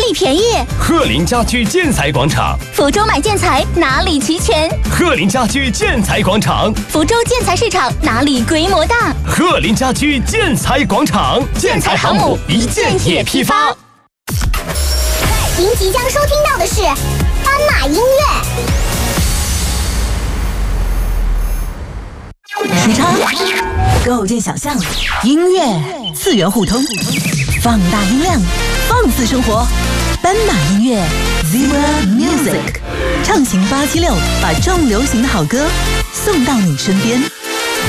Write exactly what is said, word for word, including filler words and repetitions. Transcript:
里便宜？ 鹤林家居建材广场。 福州买建材哪里齐全？ 鹤林家居建材广场。 福州建材市场哪里规模大？ 鹤林家居建材广场。建材航母一件也批发。 您即将收听到的是斑马音乐。 时差构建想象，音乐次元互通，放大音量，放肆生活。斑马音乐 Zebra Music 畅行八七六，把重流行的好歌送到你身边。